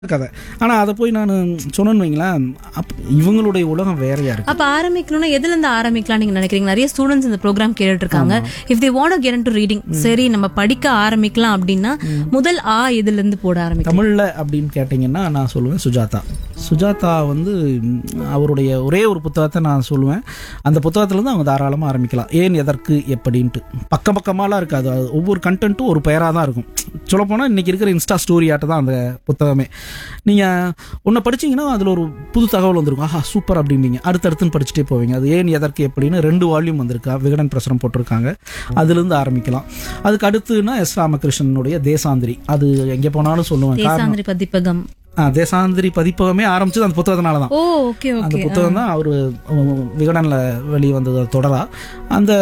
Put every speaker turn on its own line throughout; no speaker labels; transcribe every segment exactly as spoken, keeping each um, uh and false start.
கதை. ஆனா அதை போய் நான் சொன்னேன்னு வைங்களேன், அப்ப இவங்களுடைய உலகம் வேறையா இருக்கு.
அப்ப ஆரம்பிக்கணும்னா எதுல இருந்து ஆரம்பிக்கலாம் நீங்க நினைக்கிறீங்க? நிறைய ஸ்டூடெண்ட்ஸ் இந்த ப்ரோக்ராம் கேட்டுட்டு இருக்காங்க. If they want to get into reading, சரி நம்ம படிக்க ஆரம்பிக்கலாம் அப்படின்னா முதல் ஆ எதுல இருந்து போட ஆரம்பிக்கலாம்?
தமிழ்ல அப்படின்னு கேட்டீங்கன்னா நான் சொல்லுவேன் சுஜாதா. சுஜாதா வந்து அவருடைய ஒரே ஒரு புத்தகத்தை நான் சொல்லுவேன். அந்த புத்தகத்துல இருந்து அவங்க தாராளமா ஆரம்பிக்கலாம். ஏன், எதற்கு, எப்படின்ட்டு பக்கம் பக்கமாலாம் இருக்காது. அது ஒவ்வொரு கண்டென்ட்டும் ஒரு பெயராக தான் இருக்கும். சொல்லப்போனால் இன்னைக்கு இருக்கிற இன்ஸ்டா ஸ்டோரி ஆட்ட தான் அந்த புத்தகமே. நீங்கள் ஒன்றை படிச்சீங்கன்னா அதில் ஒரு புது தகவல் வந்திருக்கும். ஆஹா சூப்பர் அப்படிம்பீங்க. அடுத்தடுத்துன்னு படிச்சுட்டே போவீங்க. அது ஏன், எதற்கு, எப்படின்னு ரெண்டு வால்யூம் வந்திருக்கா, விகடன் பிரசுரம் போட்டிருக்காங்க. அதுலேருந்து ஆரம்பிக்கலாம். அதுக்கு அடுத்துன்னா எஸ் ராமகிருஷ்ணனுடைய தேசாந்திரி. அது எங்கே போனாலும் சொல்லுவேன்.
தேசாந்திரி பதிப்பகம்
தேசாந்திரி பதிப்பகமே ஆரம்பிச்சது அந்த புத்தகத்தினால தான். அந்த புத்தகம் தான் அவர் விகடனில் வெளியே வந்தது தொடரா. அந்த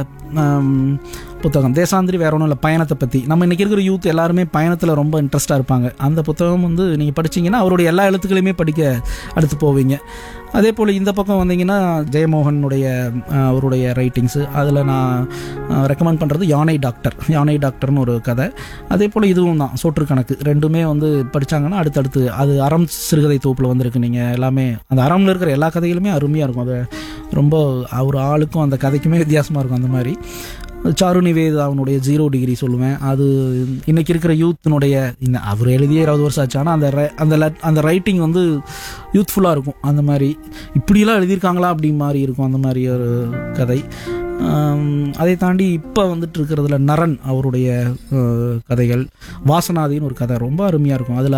புத்தகம் தேசாந்திரி வேற ஒன்றும் இல்லை, பயணத்தை பற்றி. நம்ம இன்றைக்கி இருக்கிற யூத் எல்லாருமே பயணத்தில் ரொம்ப இன்ட்ரெஸ்டாக இருப்பாங்க. அந்த புத்தகம் வந்து நீங்கள் படிச்சிங்கன்னா அவருடைய எல்லா எழுத்துக்களையுமே படிக்க அடுத்து போவீங்க. அதே போல் இந்த பக்கம் வந்தீங்கன்னா ஜெயமோகனுடைய அவருடைய ரைட்டிங்ஸு, அதில் நான் ரெக்கமெண்ட் பண்ணுறது யானை டாக்டர். யானை டாக்டர்னு ஒரு கதை. அதே போல் இதுவும் தான் சோற்று கணக்கு. ரெண்டுமே வந்து படித்தாங்கன்னா அடுத்தடுத்து அது அறம் சிறுகதை தொகுப்பில் வந்திருக்கு. நீங்கள் எல்லாமே அந்த அறமில் இருக்கிற எல்லா கதைகளுமே அருமையாக இருக்கும். அது ரொம்ப ஒரு ஆளுக்கும் அந்த கதைக்குமே வித்தியாசமாக இருக்கும். அந்த மாதிரி சாரு நிவேதாவுடைய ஜீரோ டிகிரி சொல்லுவேன். அது இன்னைக்கு இருக்கிற யூத்தினுடைய இந்த அவர் எழுதிய இருபது வருஷம் ஆச்சு. ஆனால் அந்த அந்த அந்த ரைட்டிங் வந்து யூத்ஃபுல்லாக இருக்கும். அந்த மாதிரி இப்படிலாம் எழுதியிருக்காங்களா அப்படி மாதிரி இருக்கும். அந்த மாதிரி ஒரு கதை. அதை தாண்டி இப்போ வந்துட்டு இருக்கிறதுல நரன் அவருடைய கதைகள். வாசனாதின்னு ஒரு கதை ரொம்ப அருமையாக இருக்கும். அதில்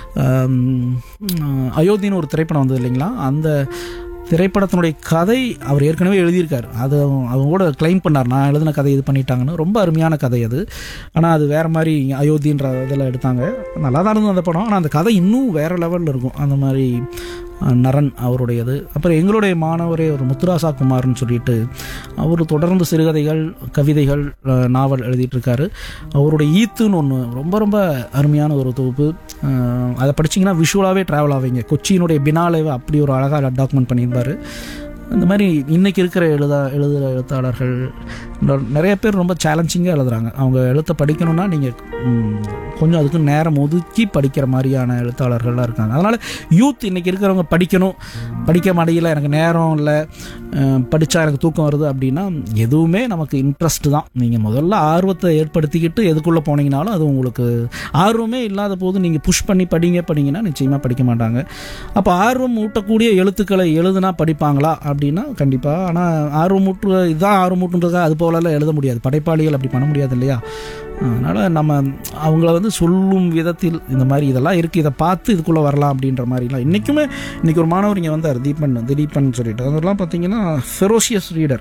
அயோத்தின்னு ஒரு திரைப்படம் வந்தது இல்லைங்களா, அந்த திரைப்படத்தினுடைய கதை அவர் ஏற்கனவே எழுதியிருக்கார். அது அவங்க கூட கிளைம் பண்ணார், நான் எழுதின கதை இது பண்ணிட்டாங்கன்னு. ரொம்ப அருமையான கதை அது. ஆனால் அது வேறு மாதிரி அயோத்தின்ற இதில் எடுத்தாங்க. நல்லா தான் இருந்தது அந்த படம். ஆனால் அந்த கதை இன்னும் வேறு லெவலில் இருக்கும். அந்த மாதிரி நரன் அவருடையது. அப்புறம் எங்களுடைய மாணவரே ஒரு முத்துராசா குமார்னு சொல்லிட்டு அவர் தொடர்ந்து சிறுகதைகள், கவிதைகள், நாவல் எழுதிட்டு இருக்காரு. அவருடைய ஈத்துன்னு ஒன்று ரொம்ப ரொம்ப அருமையான ஒரு தொகுப்பு. அதை படிச்சிங்கன்னா விஷுவலாகவே ட்ராவல் ஆவீங்க. கொச்சியினுடைய பினாலேவை அப்படி ஒரு அழகாக டாக்குமெண்ட் பண்ணியிருப்பார். இந்த மாதிரி இன்றைக்கி இருக்கிற எழுதா எழுதுகிற எழுத்தாளர்கள் நிறைய பேர் ரொம்ப சேலஞ்சிங்காக எழுதுகிறாங்க. அவங்க எழுத்தை படிக்கணும்னா நீங்கள் கொஞ்சம் அதுக்கு நேரம் ஒதுக்கி படிக்கிற மாதிரியான எழுத்தாளர்கள்லாம் இருக்காங்க. அதனால் யூத் இன்றைக்கி இருக்கிறவங்க படிக்கணும், படிக்க மாட்டேங்கல, எனக்கு நேரம் இல்லை, படித்தா எனக்கு தூக்கம் வருது அப்படின்னா எதுவுமே நமக்கு இன்ட்ரெஸ்ட் தான். நீங்கள் முதல்ல ஆர்வத்தை ஏற்படுத்திக்கிட்டு எதுக்குள்ளே போனீங்கனாலும் அது உங்களுக்கு ஆர்வமே இல்லாத போது நீங்கள் புஷ் பண்ணி படிங்க படிங்கன்னா நிச்சயமாக படிக்க மாட்டாங்க. அப்போ ஆர்வம் ஊட்டக்கூடிய எழுத்துக்களை எழுதுனா படிப்பாங்களா அப்படின்னா கண்டிப்பாக. ஆனால் ஆர்வமூட்டு இதுதான் ஆர்வமூட்டுன்றதுக்காக அது போலலாம் எழுத முடியாது. படைப்பாளிகள் அப்படி பண்ண முடியாது இல்லையா. அதனால் நம்ம அவங்கள வந்து சொல்லும் விதத்தில் இந்த மாதிரி இதெல்லாம் இருக்குது, இதை பார்த்து இதுக்குள்ளே வரலாம் அப்படின்ற மாதிரிலாம். இன்றைக்குமே இன்றைக்கி ஒரு மாணவர் இங்கே வந்தார், தீபன் திலீபன் சொல்லிட்டு. அதெல்லாம் பார்த்தீங்கன்னா ஃபெரோஷியஸ் ரீடர்.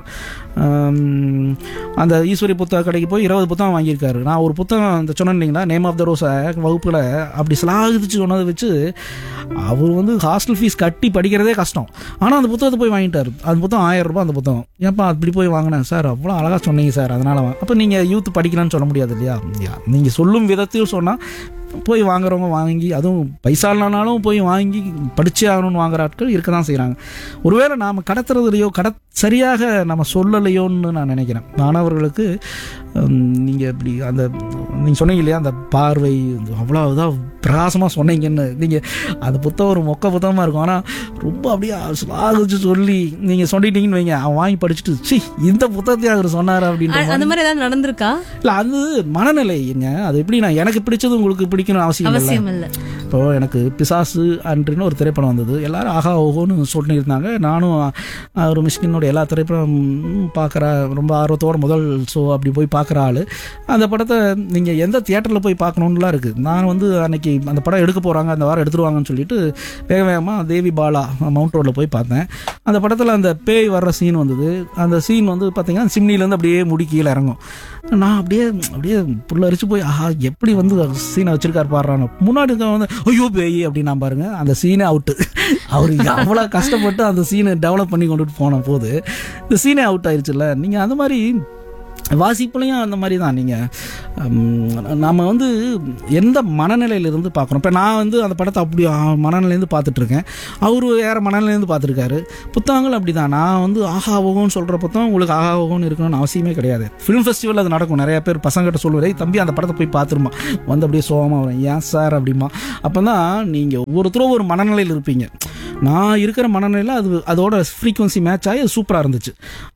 அந்த ஈஸ்வரி புத்தக கடைக்கு போய் இருபது புத்தகம் வாங்கியிருக்காரு. நான் ஒரு புத்தகம் இந்த சொன்னேன் இல்லைங்களா, நேம் ஆஃப் த ரோஸ் வகுப்பில் அப்படி சிலாகிச்சு சொன்னதை வச்சு அவர் வந்து ஹாஸ்டல் ஃபீஸ் கட்டி படிக்கிறதே கஷ்டம். ஆனால் அந்த புத்தகத்தை போய் வாங்கிட்டார். அந்த புத்தகம் ஆயிரம் ரூபாய். அந்த புத்தகம் ஏன்ப்பா அப்படி போய் வாங்கினேன் சார், அவ்வளோ அழகாக சொன்னீங்க சார், அதனால். அப்போ நீங்கள் யூத் படிக்கலான்னு சொல்ல முடியாது இல்லையா. நீங்கள் சொல்லும் விதத்தில் சொன்னால் போய் வாங்குறவங்க வாங்கி, அதுவும் பைசா இல்லைனாலும் போய் வாங்கி படிச்சே ஆகணும்னு வாங்குற ஆட்கள் இருக்க தான் செய்கிறாங்க. ஒருவேளை நாம் கடத்துறதுலையோ கட சரியாக நம்ம சொல்லலையோன்னு நான் நினைக்கிறேன். மாணவர்களுக்கு நீங்கள் இப்படி அந்த நீங்கள் சொன்னீங்க இல்லையா, அந்த பார்வை அவ்வளோ இதாக பிரகாசமாக சொன்னீங்கன்னு. நீங்கள் அந்த புத்தகம் ஒரு மொக்க புத்தகமாக இருக்கும். ஆனால் ரொம்ப அப்படியே ஆகிச்சு சொல்லி நீங்கள் சொல்லிட்டீங்கன்னு வைங்க, அவன் வாங்கி படிச்சுட்டு சி இந்த புத்தகத்தையும் அவர் சொன்னார் அப்படின்ற
அந்த மாதிரி ஏதாவது நடந்திருக்கா?
இல்லை, அது மனநிலைங்க. அது எப்படி நான் எனக்கு பிடிச்சது உங்களுக்கு பிடிக்கணும் அவசியம் இல்லை. இப்போ எனக்கு பிசாசு அன்றுன்னு ஒரு திரைப்படம் வந்தது. எல்லாரும் ஆகா ஓகோன்னு சொல்லியிருந்தாங்க. நானும் ஒரு மிஸ்கினோட எல்லா திரைப்படம் பார்க்குற ரொம்ப ஆர்வத்தோட முதல் ஷோ அப்படி போய் பார்க்குற ஆள். அந்த படத்தை நீங்கள் எந்த தியேட்டரில் போய் பார்க்கணுன்னுலாம் இருக்குது. நான் வந்து அன்னைக்கு அந்த படம் எடுக்க போகிறாங்க, அந்த வாரம் எடுத்துருவாங்கன்னு சொல்லிட்டு வேக வேகமாக தேவி பாலா மவுண்ட் ரோடில் போய் பார்த்தேன். அந்த படத்தில் அந்த பேய் வர்ற சீன் வந்தது. அந்த சீன் வந்து பார்த்தீங்கன்னா சிம்னிலேருந்து அப்படியே முடி கீழே இறங்கும். நான் அப்படியே அப்படியே புல்லரிச்சு போய் ஆஹா எப்படி வந்து சீனை வச்சிருக்காரு பாடுறான்னு. முன்னாடி வந்து ஐயோ பேய் அப்படின்னு நான் பாருங்க, அந்த சீனே அவுட்டு. அவருக்கு அவ்வளோ கஷ்டப்பட்டு அந்த சீனை டெவலப் பண்ணி கொண்டுட்டு போன போது இந்த சீனே அவுட் ஆயிடுச்சுல்ல. நீங்கள் அந்த மாதிரி வாசிப்புலையும் அந்த மாதிரி தான். நீங்கள் நம்ம வந்து எந்த மனநிலையிலேருந்து பார்க்குறோம். இப்போ நான் வந்து அந்த படத்தை அப்படி மனநிலையிலேருந்து பார்த்துட்ருக்கேன், அவர் வேறு மனநிலையிலேருந்து பார்த்துருக்காரு. புத்தகங்கள் அப்படி தான். நான் வந்து ஆஹா ஓகோன்னு சொல்கிற புத்தகம் உங்களுக்கு ஆஹா ஓகோன்னு இருக்கணும்னு அவசியமே கிடையாது. ஃபிலிம் ஃபெஸ்டிவல் அது நடக்கும். நிறையா பேர் பசங்கிட்ட சொல்லுவார், தம்பி அந்த படத்தை போய் பார்த்துருமா, வந்து அப்படியே சோகமாக வரும், ஏன் சார் அப்படிமா. அப்போ தான் நீங்கள் ஒவ்வொருத்தரும் ஒரு மனநிலையில் இருப்பீங்க. நான் இருக்கிற மனநிலையில் அது அதோட ஃப்ரீக்குவன்சி மேட்ச் ஆகி அது சூப்பராக இருந்துச்சு.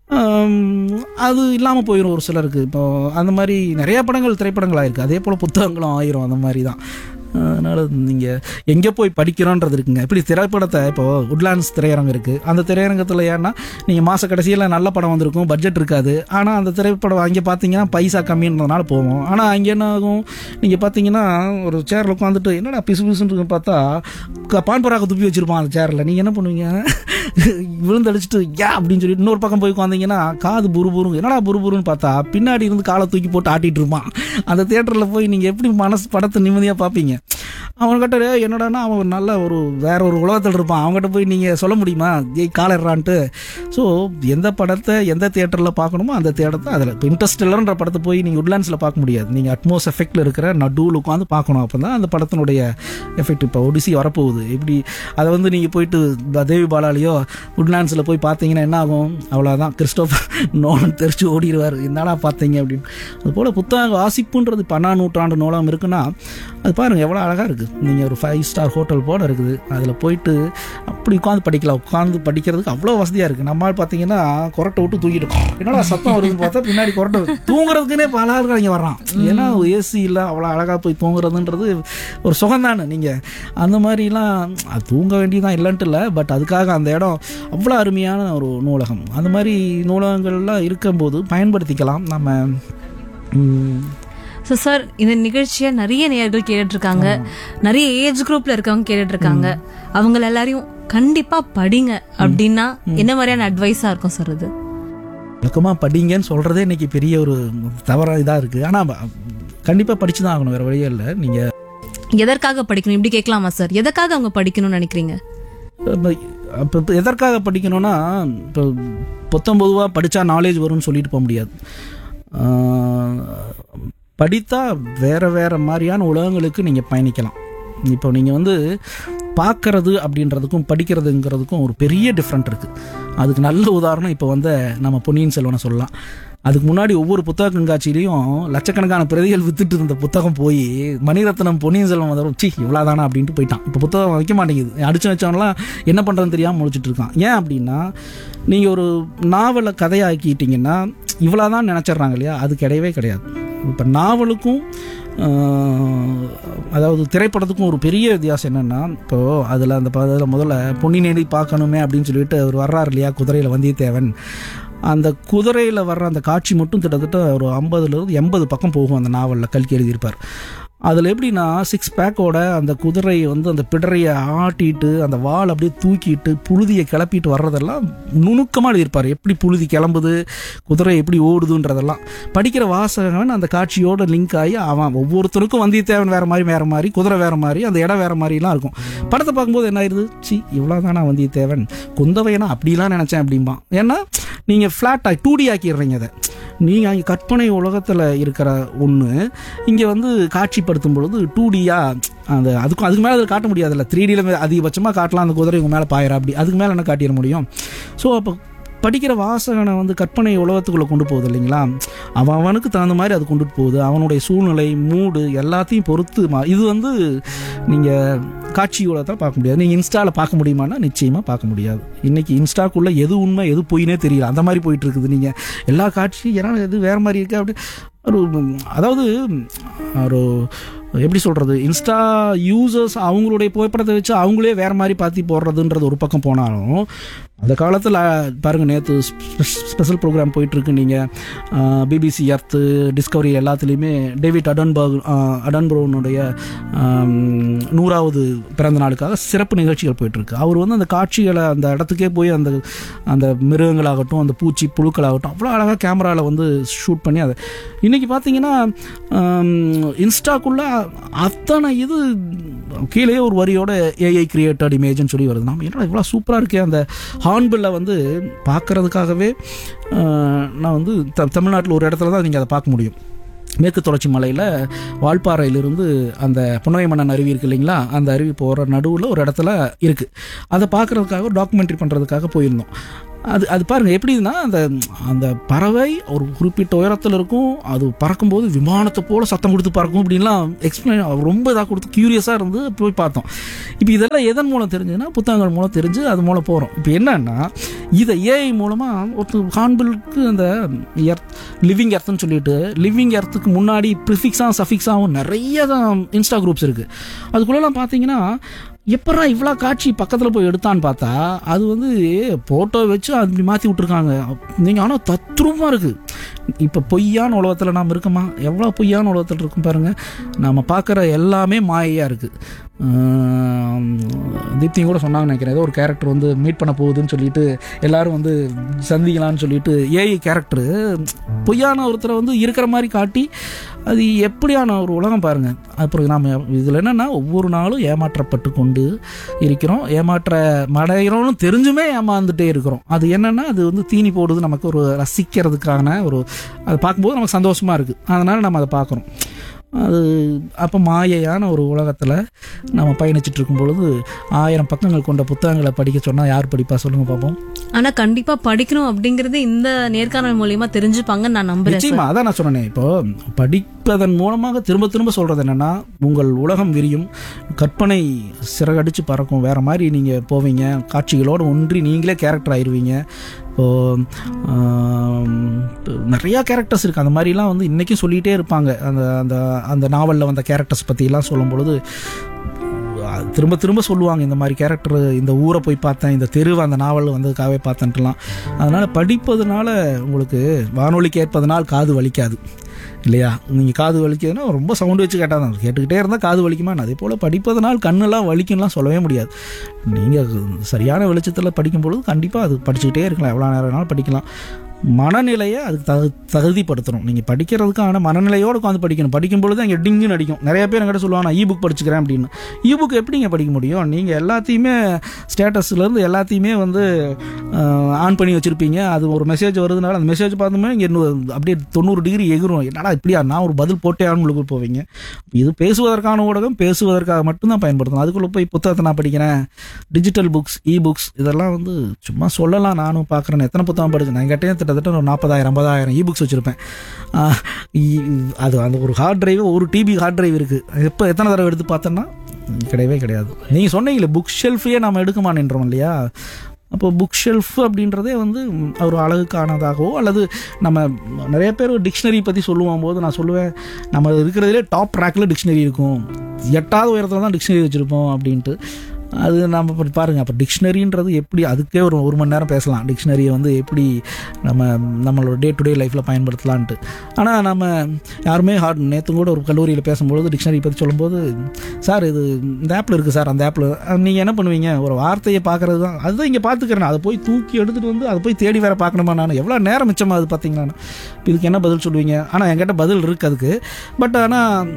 அது இல்லாமல் போயிடும் ஒரு சிலருக்கு. இப்போ அந்த மாதிரி நிறையா படங்கள் திரைப்படங்களாக இருக்குது, அதே போல் புத்தகங்களும் ஆயிரும். அந்த மாதிரி தான். அதனால் நீங்கள் எங்கே போய் படிக்கிறோன்றது இருக்குங்க. இப்படி திரைப்படத்தை இப்போது உட்லாண்ட்ஸ் திரையரங்கம் இருக்குது. அந்த திரையரங்கத்தில் ஏன்னா நீங்கள் மாத கடைசியில் நல்ல படம் வந்திருக்கும், பட்ஜெட் இருக்காது. ஆனால் அந்த திரைப்படம் அங்கே பார்த்தீங்கன்னா பைசா கம்மின்றதுனால போவோம். ஆனால் அங்கே என்ன ஆகும், நீங்கள் பார்த்தீங்கன்னா ஒரு சேரில் உட்காந்துட்டு என்னடா பிசு பிசுன்னு பார்த்தா பான்பராக துப்பி வச்சுருப்பான் அந்த சேரில். நீங்கள் என்ன பண்ணுவீங்க, விழுந்தடிச்சிட்டு யா அப்படின்னு சொல்லிட்டு இன்னொரு பக்கம் போய் உட்காந்தீங்கன்னா காது புருபுருங்க, என்னடா புருபுருன்னு பார்த்தா பின்னாடி இருந்து காலை தூக்கி போட்டு ஆட்டிகிட்டு இருப்பான். அந்த தியேட்டரில் போய் நீங்கள் எப்படி மனசு படத்தை நிம்மதியாக பார்ப்பீங்க? அவன்கிட்ட என்னடானா அவன் நல்ல ஒரு வேற ஒரு உலகத்தில் இருப்பான். அவங்ககிட்ட போய் நீங்கள் சொல்ல முடியுமா ஜெய் காலர்றான்ட்டு? ஸோ எந்த படத்தை எந்த தியேட்டரில் பார்க்கணுமோ அந்த தியேட்டரை அதில் இப்போ இன்ட்ரெஸ்டெல்லர்ன்ற படத்தை போய் நீங்கள் உட்லாண்ட்ஸில் பார்க்க முடியாது. நீங்கள் அட்மோஸ் எஃபெக்டில் இருக்கிற நடுவில் உட்காந்து பார்க்கணும். அப்போ தான் அந்த படத்தினுடைய எஃபெக்ட். இப்போ ஒடிசி வரப்போகுது, எப்படி அதை வந்து நீங்கள் போயிட்டு தேவி பாலாலேயோ உட்லாண்ட்ஸில் போய் பார்த்தீங்கன்னா என்ன ஆகும், அவ்வளோதான், கிறிஸ்டோபர் நோலன் தெரிச்சு ஓடிடுவார், என்னடா பார்த்தீங்க அப்படின்னு. அதுபோல் புத்தக வாசிப்புன்றது பன்னாம் நூற்றாண்டு நூலம் இருக்குன்னா அது பாருங்கள் எவ்வளோ அழகாக இருக்குது. நீங்கள் ஒரு ஃபைவ் ஸ்டார் ஹோட்டல் போட இருக்குது, அதில் போயிட்டு அப்படி உட்காந்து படிக்கலாம். உட்காந்து படிக்கிறதுக்கு அவ்வளோ வசதியாக இருக்குது. நம்மளால் பார்த்தீங்கன்னா கொரட்டை விட்டு தூக்கிட்டு என்னடா சத்தம் வருதுன்னு பார்த்தா பின்னாடி கொரட்டை தூங்குறதுக்குன்னே பல ஆளுகள் இங்கே வர்றான். ஏன்னா ஏசி இல்லை, அவ்வளோ அழகாக போய் தூங்குறதுன்றது ஒரு சுகம் தானே. நீங்கள் அந்த மாதிரிலாம் அது தூங்க வேண்டியதான் இல்லைன்ட்டு இல்லை, பட் அதுக்காக அந்த இடம் அவ்வளோ அருமையான ஒரு நூலகம். அந்த மாதிரி நூலகங்கள்லாம் இருக்கும்போது பயன்படுத்திக்கலாம் நம்ம.
ஸோ சார், இந்த நிகழ்ச்சியை நிறைய நேயர்கள் கேட்டுட்ருக்காங்க, நிறைய ஏஜ் குரூப்ல இருக்கவங்க கேட்டுட்ருக்காங்க. அவங்க எல்லாரையும் கண்டிப்பா படிங்க அப்படின்னா என்ன மாதிரியான அட்வைஸா இருக்கும் சார்? அது
வழக்கமாக படிங்கன்னு சொல்கிறதே இன்னைக்கு பெரிய ஒரு தவறாக இதாக இருக்குது. ஆனால் கண்டிப்பாக படிச்சு தான் ஆகணும், வேறு வழியே இல்லை. நீங்கள்
எதற்காக படிக்கணும் இப்படி கேட்கலாமா சார்? எதற்காக அவங்க படிக்கணும்னு நினைக்கிறீங்க?
இப்போ எதற்காக படிக்கணும்னா, இப்போ பொத்தம் பொதுவாக படித்தா நாலேஜ் வரும்னு சொல்லிட்டு போக முடியாது. படித்தா வேறு வேறு மாதிரியான உலகங்களுக்கு நீங்கள் பயணிக்கலாம். இப்போ நீங்கள் வந்து பார்க்கறது அப்படின்றதுக்கும் படிக்கிறதுங்கிறதுக்கும் ஒரு பெரிய டிஃப்ரெண்ட் இருக்குது. அதுக்கு நல்ல உதாரணம் இப்போ வந்து நம்ம பொன்னியின் செல்வனை சொல்லலாம். அதுக்கு முன்னாடி ஒவ்வொரு புத்தக கண்காட்சியிலையும் லட்சக்கணக்கான பிரதிகள் வித்துட்டு இருந்த புத்தகம் போய் மணிரத்னம் பொன்னியின் செல்வன் வந்தவரும் சி இவ்வளோதானா அப்படின்ட்டு போயிட்டான். இப்போ புத்தகம் வைக்க மாட்டேங்குது. அடிச்சு வச்சவனெலாம் என்ன பண்ணுறதுன்னு தெரியாமல் முடிச்சுட்டு இருக்கான். ஏன் அப்படின்னா, நீங்கள் ஒரு நாவலை கதையாக்கிட்டீங்கன்னா இவ்வளோதான் நினச்சிட்றாங்க இல்லையா? அது கிடையவே கிடையாது. இப்போ நாவலுக்கும் அதாவது திரைப்படத்துக்கும் ஒரு பெரிய வித்தியாசம் என்னென்னா, இப்போது அதில் அந்த அதில் முதல்ல பொன்னி நேடி பார்க்கணுமே அப்படின்னு சொல்லிட்டு அவர் வர்றார் இல்லையா குதிரையில், வந்தியத்தேவன். அந்த குதிரையில் வர்ற அந்த காட்சி மட்டும் கிட்டத்தட்ட ஒரு ஐம்பதுலேருந்து எண்பது பக்கம் போகும் அந்த நாவலில் கல்கி எழுதியிருப்பார். அதில் எப்படின்னா சிக்ஸ் பேக்கோட அந்த குதிரையை வந்து அந்த பிடரையை ஆட்டிட்டு அந்த வால் அப்படியே தூக்கிட்டு புழுதியை கிளப்பிட்டு வர்றதெல்லாம் நுணுக்கமாக எழுதியிருப்பார். எப்படி புழுதி கிளம்புது, குதிரை எப்படி ஓடுதுன்றதெல்லாம் படிக்கிற வாசகன் அந்த காட்சியோட லிங்க் ஆகி அவன் ஒவ்வொருத்தருக்கும் வந்தியத்தேவன் வேறு மாதிரி வேறு மாதிரி குதிரை வேறு மாதிரி அந்த இடம் வேறு மாதிரிலாம் இருக்கும். படத்தை பார்க்கும்போது என்ன ஆயிடுது, சி இவ்வளோ தானா வந்தியத்தேவன், குந்தவையனா அப்படிலாம் நினச்சேன் அப்படிம்பான். ஏன்னா நீங்கள் ஃப்ளாட்டாக டூ டி ஆக்கிடுறீங்க. அதை நீங்கள் அங்கே கற்பனை உலகத்தில் இருக்கிற ஒன்று இங்கே வந்து காட்சிப்படுத்தும் பொழுது டூ டியாக அந்த அதுக்கும் அதுக்கு மேலே அதில் காட்ட முடியாதுல்ல. த்ரீ டியில் அதிகபட்சமாக காட்டலாம், அந்த குதிரை உங்கள் மேலே பாயிரா அப்படி, அதுக்கு மேலே என்ன காட்டிட முடியும்? ஸோ அப்போ படிக்கிற வாசகனை வந்து கற்பனை உலகத்துக்குள்ளே கொண்டு போகுது இல்லைங்களா? அவன் அவனுக்கு தகுந்த மாதிரி அது கொண்டுட்டு போகுது. அவனுடைய சூழ்நிலை, மூடு எல்லாத்தையும் பொறுத்து இது வந்து நீங்கள் காட்சி உலகத்தில் பார்க்க முடியாது. நீங்கள் இன்ஸ்டாவில் பார்க்க முடியுமானா நிச்சயமாக பார்க்க முடியாது. இன்றைக்கி இன்ஸ்டாக்குள்ளே எது உண்மை எது பொய்னே தெரியல, அந்த மாதிரி போயிட்டு இருக்குது. நீங்கள் எல்லா காட்சியும் ஏன்னா எது வேறு மாதிரி இருக்குது அப்படி ஒரு அதாவது ஒரு எப்படி சொல்கிறது, இன்ஸ்டா யூசர்ஸ் அவங்களுடைய புகைப்படத்தை வச்சு அவங்களே வேறு மாதிரி பார்த்து போடுறதுன்றது ஒரு பக்கம் போனாலும், அந்த காலத்தில் பாருங்கள் நேற்று ஸ்பெஷல் ப்ரோக்ராம் போயிட்டுருக்கு. நீங்கள் பிபிசி எர்த்து டிஸ்கவரி எல்லாத்துலேயுமே டேவிட் அடன்பர்க் அடன்பரோனுடைய நூறாவது பிறந்த நாளுக்காக சிறப்பு நிகழ்ச்சிகள் போயிட்டுருக்கு. அவர் வந்து அந்த காட்சிகளை அந்த இடத்துக்கே போய் அந்த அந்த மிருகங்களாகட்டும் அந்த பூச்சி புழுக்களாகட்டும் அவ்வளோ அழகாக கேமராவில் வந்து ஷூட் பண்ணி அதை இன்றைக்கி பார்த்தீங்கன்னா இன்ஸ்டாக்குள்ளே அத்தனை இது கீழே ஒரு வரியோட ஏஐ கிரியேட்டட் இமேஜ்னு சொல்லி வருது. நம்ம என்னடா இவ்வளோ சூப்பராக இருக்கே, அந்த ஹார்ன்பில்லை வந்து பார்க்குறதுக்காகவே நான் வந்து த தமிழ்நாட்டில் ஒரு இடத்துல தான் நீங்கள் அதை பார்க்க முடியும். மேற்கு தொடர்ச்சி மலையில் வால்பாறையிலிருந்து அந்த புன்னகை மன்னன் அருவி இருக்குது இல்லைங்களா, அந்த அருவி போகிற நடுவில் ஒரு இடத்துல இருக்குது. அதை பார்க்குறதுக்காக டாக்குமெண்ட்ரி பண்ணுறதுக்காக போயிருந்தோம். அது அது பாருங்கள் எப்படின்னா, அந்த அந்த பறவை ஒரு குறிப்பிட்ட உயரத்தில் இருக்கும், அது பறக்கும்போது விமானத்தை போல் சத்தம் கொடுத்து பறக்கும் அப்படின்லாம் எக்ஸ்பிளைன் ரொம்ப இதாக கொடுத்து க்யூரியஸாக இருந்து போய் பார்த்தோம். இப்போ இதெல்லாம் எதன் மூலம் தெரிஞ்சுதுன்னா புத்தகங்கள் மூலம் தெரிஞ்சு அது மூலம் போகிறோம். இப்போ என்னன்னா, இதை ஏஐ மூலமாக ஒரு ஹார்ன்பில்க்கு அந்த எர்த் லிவிங் எர்த்துன்னு சொல்லிட்டு லிவிங் எர்த்துக்கு முன்னாடி ப்ரிஃபிக்ஸாக சஃபிக்ஸாகவும் நிறைய தான் இன்ஸ்டா குரூப்ஸ் இருக்குது. அதுக்குள்ளெல்லாம் பார்த்தீங்கன்னா எப்படா இவ்வளோ காட்சி பக்கத்தில் போய் எடுத்தான்னு பார்த்தா அது வந்து ஃபோட்டோ வச்சு அப்படி மாற்றி விட்ருக்காங்க. நீங்கள் ஆனால் தத்ரூபமாக இருக்குது. இப்போ பொய்யான உலகத்தில் நாம் இருக்கோமா? எவ்வளோ பொய்யான உலகத்தில் இருக்கும் பாருங்கள். நம்ம பார்க்குற எல்லாமே மாயையாக இருக்குது. தீப்தியும் கூட சொன்னாங்க நினைக்கிறேன், ஏதோ ஒரு கேரக்டர் வந்து மீட் பண்ண போகுதுன்னு சொல்லிட்டு எல்லாரும் வந்து சந்திக்கலான்னு சொல்லிட்டு ஏஐ கேரக்டரு பொய்யான ஒருத்தரை வந்து இருக்கிற மாதிரி காட்டி அது எப்படியான ஒரு உலகம் பாருங்கள். அப்புறம் நாம் இதில் என்னென்னா ஒவ்வொரு நாளும் ஏமாற்றப்பட்டு கொண்டு இருக்கிறோம், ஏமாற்ற மடைகிறோம்னு தெரிஞ்சுமே ஏமாந்துட்டே இருக்கிறோம். அது என்னென்னா அது வந்து தீனி போடுது, நமக்கு ஒரு ரசிக்கிறதுக்கான ஒரு அதை பார்க்கும்போது நமக்கு சந்தோஷமாக இருக்குது, அதனால் நம்ம அதை பார்க்குறோம். அது அப்போ மாயையான ஒரு உலகத்தில் நம்ம பயணிச்சுட்டு இருக்கும் பொழுது ஆயிரம் பக்கங்கள் கொண்ட புத்தகங்களை படிக்க சொன்னால் யார் படிப்பா சொல்லுங்கள் பார்ப்போம்.
ஆனால் கண்டிப்பாக படிக்கணும் அப்படிங்கிறது இந்த நேர்காணல் மூலியமா தெரிஞ்சுப்பாங்கன்னு நான் நம்புறேன்.
நிச்சயமா அதான் நான் சொன்னேன். இப்போ படிப்பதன் மூலமாக திரும்ப திரும்ப சொல்கிறது என்னென்னா, உங்கள் உலகம் விரியும், கற்பனை சிறகடிச்சு பறக்கும், வேறு மாதிரி நீங்கள் போவீங்க, காட்சிகளோடு ஒன்றி நீங்களே கேரக்டர் ஆயிடுவீங்க. இப்போது நிறையா கேரக்டர்ஸ் இருக்குது, அந்த மாதிரிலாம் வந்து இன்றைக்கும் சொல்லிகிட்டே இருப்பாங்க. அந்த அந்த அந்த நாவலில் வந்த கேரக்டர்ஸ் பற்றிலாம் சொல்லும் பொழுது திரும்ப திரும்ப சொல்லுவாங்க, இந்த மாதிரி கேரக்டர், இந்த ஊரை போய் பார்த்தேன், இந்த தெருவை அந்த நாவல் வந்ததுக்காகவே பார்த்தேன்ட்டுலாம். அதனால் படிப்பதுனால உங்களுக்கு வானொலி கேட்பதனால் காது வலிக்காது இல்லையா? நீங்கள் காது வலிக்குதுன்னா ரொம்ப சவுண்டு வச்சு கேட்டால் தான், கேட்டுக்கிட்டே இருந்தால் காது வலிக்குமான்னு. அதே போல் படிப்பதனால் கண்ணெல்லாம் வலிக்கும்லாம் சொல்லவே முடியாது. நீங்கள் சரியான வெளிச்சத்தில் படிக்கும்பொழுது கண்டிப்பாக அது படிச்சுக்கிட்டே இருக்கலாம், எவ்வளோ நேரம் வேணாலும் படிக்கலாம். மனநிலையை அதுக்கு தகு தகுதிப்படுத்தணும். நீங்கள் படிக்கிறதுக்கான மனநிலையோடு உட்காந்து படிக்கணும். படிக்கும்பொழுது அங்கே டிங்குன்னு அடிக்கும். நிறைய பேர் என்கிட்ட சொல்லுவாங்க, நான் இ புக் படிச்சுக்கிறேன் அப்படின்னு. இ புக் எப்படிங்க படிக்க முடியும்? நீங்கள் எல்லாத்தையுமே ஸ்டேட்டஸ்லேருந்து எல்லாத்தையுமே வந்து ஆன் பண்ணி வச்சுருப்பீங்க. அது ஒரு மெசேஜ் வருதுனால அந்த மெசேஜ் பார்த்தோமே இங்கே அப்படியே தொண்ணூறு டிகிரி எகிரும். என்னடா இப்படியா, நான் ஒரு பதில் போட்டே ஆனுங்களுக்கு போவீங்க. இது பேசுவதற்கான ஊடகம், பேசுவதற்காக மட்டும்தான் பயன்படுத்தணும். அதுக்குள்ளே போய் புத்தகத்தை நான் படிக்கிறேன், டிஜிட்டல் புக்ஸ், இ புக்ஸ் இதெல்லாம் வந்து சும்மா சொல்லலாம். நானும் பார்க்குறேன், எத்தனை புத்தகம் படிச்சு நான் கேட்டேன், கிட்டத்தட்ட ஒரு நாற்பதாயிரம் ஐம்பதாயிரம் இ புக்ஸ் வச்சுருப்பேன். அது அந்த ஒரு ஹார்ட் டிரைவு, ஒரு டிபி ஹார்ட் டிரைவ் இருக்குது. எப்போ எத்தனை தடவை எடுத்து பார்த்தோன்னா கிடையவே கிடையாது. நீங்கள் சொன்னீங்களே புக் ஷெல்ஃபையே நம்ம எடுக்குமானேன்றோம் இல்லையா? அப்போ புக் ஷெல்ஃப் அப்படின்றதே வந்து ஒரு அழகுக்கானதாகவோ, அல்லது நம்ம நிறைய பேர் டிக்ஷனரி பற்றி சொல்லுவோம் போது நான் சொல்லுவேன், நம்ம இருக்கிறதுலே டாப் ரேக்கில் டிக்ஷனரி இருக்கும், எட்டாவது உயரத்தில் தான் டிக்ஷனரி வச்சுருப்போம் அப்படின்ட்டு. அது நம்ம இப்போ பாருங்கள், அப்போ டிக்ஷனரின்றது எப்படி, அதுக்கே ஒரு ஒரு மணி நேரம் பேசலாம். டிக்ஷனரியை வந்து எப்படி நம்ம நம்மளோட டே டு டே லைஃப்பில் பயன்படுத்தலான்ட்டு. ஆனால் நம்ம யாருமே ஹார்ட் நேற்று கூட ஒரு கல்லூரியில் பேசும்பொழுது டிக்ஷனரி பற்றி சொல்லும்போது, சார் இது இந்த ஆப்பில் இருக்குது சார், அந்த ஆப்பில் நீங்கள் என்ன பண்ணுவீங்க, ஒரு வார்த்தையை பார்க்குறது தான், அதுதான் இங்கே பார்த்துக்கிறேன், அதை போய் தூக்கி எடுத்துகிட்டு வந்து அதை போய் தேடி வேறு பார்க்கணுமா, நான் எவ்வளோ நேரம் மிச்சமாக அது பார்த்தீங்கன்னா இதுக்கு என்ன பதில் சொல்லுவீங்க? ஆனால் என்கிட்ட பதில் இருக்குது அதுக்கு. பட் ஆனால்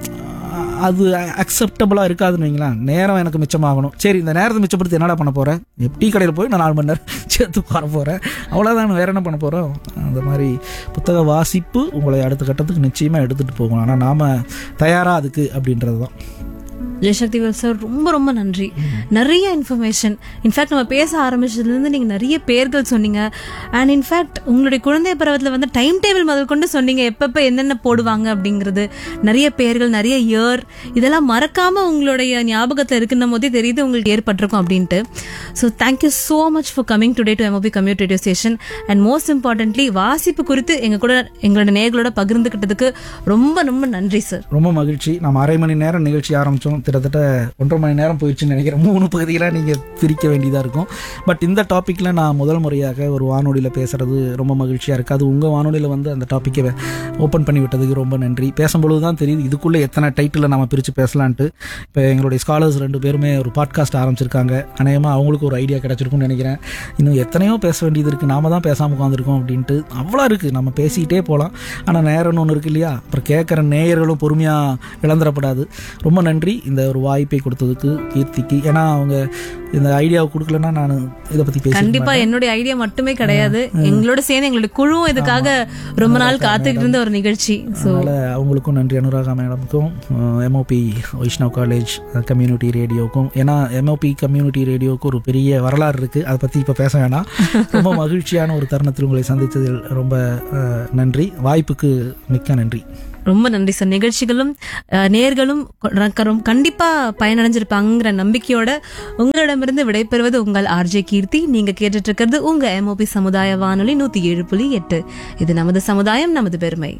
அது அக்செப்டபுளாக இருக்காதுன்னு வைங்களேன். நேரம் எனக்கு மிச்சமாகணும், சரி இந்த நேரத்தை மிச்சப்படுத்தி என்னடா பண்ண போகிறேன், டீ கடையில் போய் நான் நாலு மணி நேரம் சேர்த்து வர போகிறேன், அவ்வளோதான், வேறு என்ன பண்ண போகிறோம். அந்த மாதிரி புத்தக வாசிப்பு உங்களை அடுத்த கட்டத்துக்கு நிச்சயமாக எடுத்துகிட்டு போகணும். ஆனால் நாம் தயாராக அதுக்கு அப்படின்றது தான்.
ஜெயசக்திவேல் சார், ரொம்ப ரொம்ப நன்றி. நிறைய இன்ஃபர்மேஷன், இன்ஃபேக்ட் நம்ம பேச ஆரம்பிச்சதுலேருந்து நீங்கள் நிறைய பேர்கள் சொன்னீங்க. அண்ட் இன்ஃபேக்ட் உங்களுடைய குழந்தை பருவத்தில் வந்து டைம் டேபிள் முதல் கொண்டு சொன்னீங்க, எப்பப்போ என்னென்ன போடுவாங்க அப்படிங்கிறது. நிறைய பேர்கள், நிறைய இயர், இதெல்லாம் மறக்காமல் உங்களுடைய ஞாபகத்தில் இருக்குன்னும் போதே தெரியுது உங்களுக்கு ஏற்பட்டிருக்கும் அப்படின்ட்டு. So thank you so much for coming today to MOP community radio station. And most importantly வாசிப்பு குறித்து எங்கள் கூட எங்களோட நேர்களோட பகிர்ந்துக்கிட்டதுக்கு ரொம்ப ரொம்ப நன்றி சார்.
ரொம்ப மகிழ்ச்சி. நம்ம அரை மணி நேரம் நிகழ்ச்சி ஆரம்பித்தோம், கிட்டத்தட்ட ஒன்றரை மணி நேரம் போயிடுச்சுன்னு நினைக்கிறேன். மூணு பகுதியெலாம் நீங்கள் பிரிக்க வேண்டியதாக இருக்கும். பட் இந்த டாப்பிக்கில் நான் முதல் முறையாக ஒரு வானொலியில் பேசுகிறது ரொம்ப மகிழ்ச்சியாக இருக்குது. அது உங்கள் வானொலியில் வந்து அந்த டாப்பிக்கை ஓப்பன் பண்ணி விட்டதுக்கு ரொம்ப நன்றி. பேசும்பொழுது தான் தெரியுது இதுக்குள்ளே எத்தனை டைட்டில் நம்ம பிரித்து பேசலான்ட்டு. இப்போ எங்களுடைய ஸ்காலர்ஸ் ரெண்டு பேருமே ஒரு பாட்காஸ்ட் ஆரம்பிச்சிருக்காங்க. அநேகமாக அவங்களுக்கு ஒரு ஐடியா கிடச்சிருக்குன்னு நினைக்கிறேன். இன்னும் எத்தனையோ பேச வேண்டியது இருக்குது, நாம தான் பேசாமல் உட்காந்துருக்கோம் அப்படின்ட்டு. அவ்வளோ இருக்குது, நம்ம பேசிக்கிட்டே போகலாம். ஆனால் நேரம்னு ஒன்று இருக்குது இல்லையா? அப்புறம் கேட்குற நேயர்களும் பொறுமையாக இழந்துடப்படாது. ரொம்ப நன்றி. இந்த இந்த ஒரு வாய்ப்பை கொடுத்ததுக்கு கீர்த்திக்கு. ஏன்னா அவங்க இந்த ஐடியாவை கொடுக்கலன்னா நான் இதை பத்தி பேச
கண்டிப்பா என்னுடைய ஐடியா மட்டுமே கிடையாது, எங்களோட சேர்ந்து எங்களுடைய குழுவும் இதுக்காக ரொம்ப நாள் காத்துக்கிட்டு இருந்த ஒரு நிகழ்ச்சி.
அதனால அவங்களுக்கும் நன்றி, அனுராகா மேடமுக்கும், எம்ஓபி வைஷ்ணவ் காலேஜ் கம்யூனிட்டி ரேடியோக்கும். ஏன்னா எம்ஓபி கம்யூனிட்டி ரேடியோவுக்கு ஒரு பெரிய வரலாறு இருக்கு, அதை பத்தி இப்ப பேச வேணாம். ரொம்ப மகிழ்ச்சியான ஒரு தருணத்தில் உங்களை சந்தித்ததில் ரொம்ப நன்றி, வாய்ப்புக்கு மிக்க நன்றி.
ரொம்ப நன்றி சார். நிகழ்ச்சிகளும் நேர்களும் கண்டிப்பா பயனடைஞ்சிருப்பாங்கிற நம்பிக்கையோட உங்களிடமிருந்து விடைபெறுவது உங்கள் ஆர்ஜே கீர்த்தி. நீங்க கேட்டுட்டு இருக்கிறது உங்க எம்ஓபி சமுதாய வானொலி நூத்தி ஏழு புள்ளி எட்டு. இது நமது சமுதாயம், நமது பெருமை.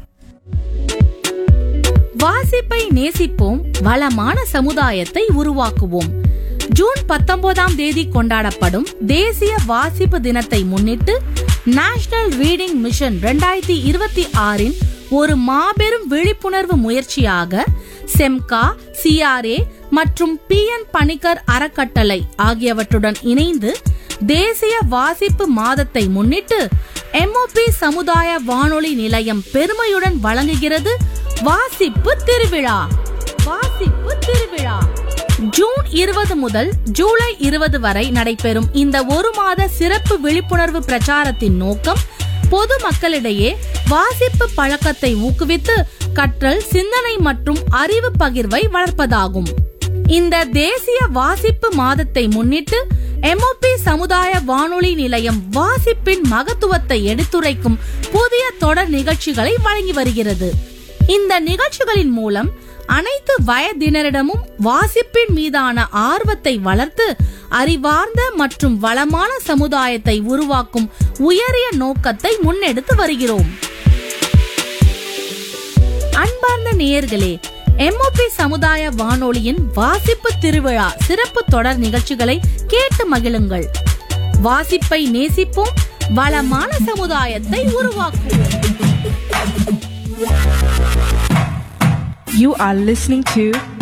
வாசிப்பை நேசிப்போம், வளமான சமுதாயத்தை உருவாக்குவோம். ஜூன் பத்தொன்பதாம் தேதி கொண்டாடப்படும் தேசிய வாசிப்பு தினத்தை முன்னிட்டு நேஷனல் ரீடிங் மிஷன் இரண்டாயிரத்தி இருபத்தி ஆறின் ஒரு மாபெரும் விழிப்புணர்வு முயற்சியாக செம்கா, சிஆர்ஏ மற்றும் பி என் பணிக்கர் அறக்கட்டளை ஆகியவற்றுடன் இணைந்து தேசிய வாசிப்பு மாதத்தை முன்னிட்டு எம்ஓபி சமுதாய வானொலி நிலையம் பெருமையுடன் வழங்குகிறது வாசிப்பு திருவிழா. வாசிப்பு திருவிழா ஜூன் இருபது முதல் ஜூலை இருபது வரை நடைபெறும் இந்த ஒரு மாத சிறப்பு விழிப்புணர்வு பிரச்சாரத்தின் நோக்கம் பொது மக்களிடையே வாசிப்பு பழக்கத்தை ஊக்குவித்து கற்றல், சிந்தனை மற்றும் அறிவு பகிர்வை வளர்ப்பதாகும். இந்த தேசிய வாசிப்பு மாதத்தை முன்னிட்டு எம்ஓபி சமுதாய வானொலி நிலையம் வாசிப்பின் மகத்துவத்தை எடுத்துரைக்கும் புதிய தொடர் நிகழ்ச்சிகளை வழங்கி வருகிறது. இந்த நிகழ்ச்சிகளின் மூலம் அனைத்து வயதினரிடமும் வாசிப்பின் மீதான ஆர்வத்தை வளர்த்து அறிவார்ந்த மற்றும் வளமான சமுதாயத்தை உருவாக்கும் உயரிய நோக்கத்தை முன்னெடுத்து வருகிறோம். அன்பார்ந்த நேயர்களே, எம்ஓபி சமுதாய வானொலியின் வாசிப்பு திருவிழா சிறப்பு தொடர் நிகழ்ச்சிகளை கேட்டு மகிழுங்கள். வாசிப்பை நேசிப்போம், வளமான சமுதாயத்தை உருவாக்குவோம்.
You are listening to